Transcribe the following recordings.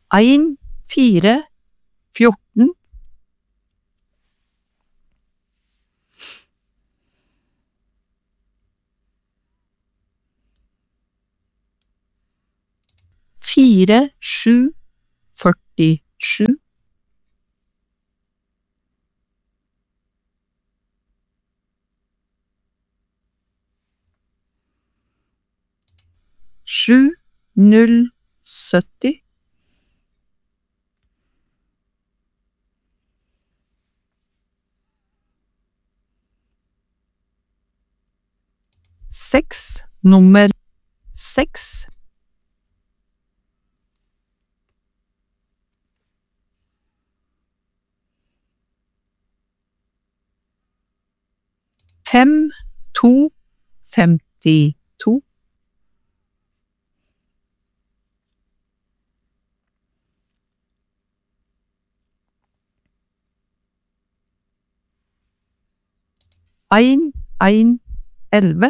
1, 4, 14. 4, 7, 47. 7, 0, 70. 6, nummer 6. 5, 2, 52. 1, 1, 11.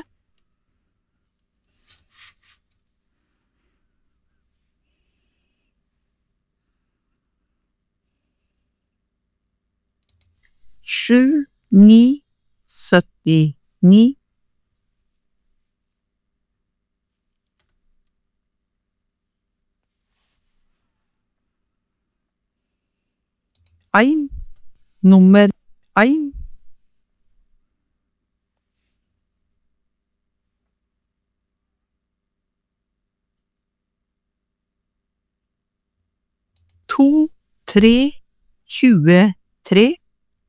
7, 9, 79. 1, nummer 1. 2, 3, 23.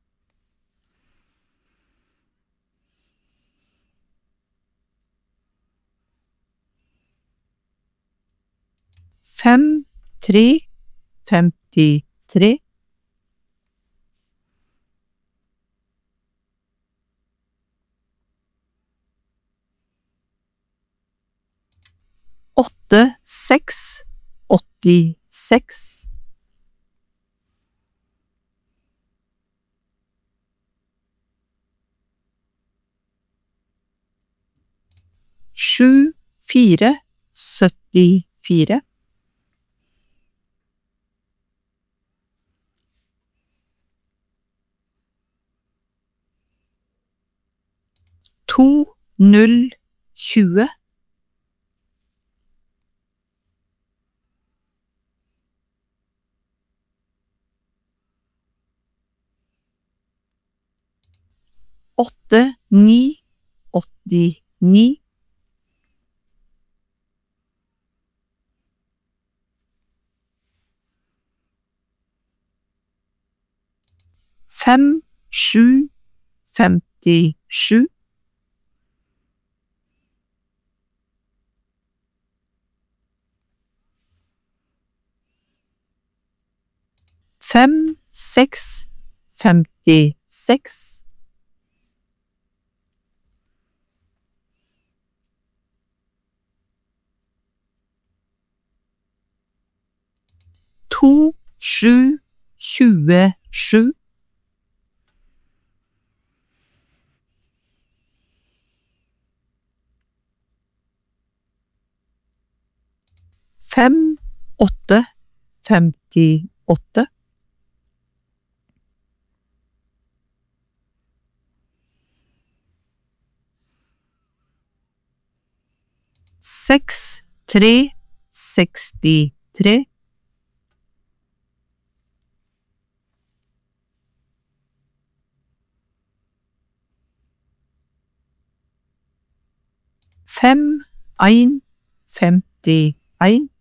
5, 3, 53. 8, 6, 86. 7, 4, 74. 2, 0, 20. 8, 9, 89. 5, 7, 57. 5, 6, 56. 2, 7, 27. 5, 8, 58. 6, 3, 63. 5, 1, 51.